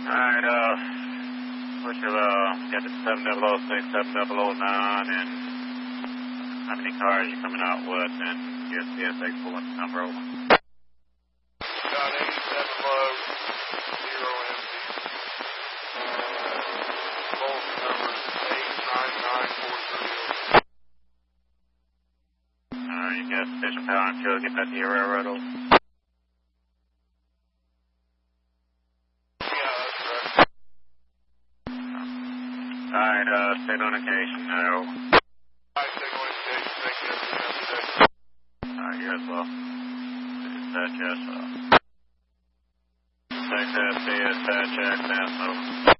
Alright, push your, get to 7006, 7009, and how many cars you coming out with, and your CSX bulletin number over. Got 87 low, 0 empty. Bulletin number 89943. Alright, you got sufficient power and fuel to get back to your railroad over. Alright, stay on occasion now. Alright, stay on occasion. Thank you. Alright, you as well. Dispatch, yes, Texas, dispatch, access, over.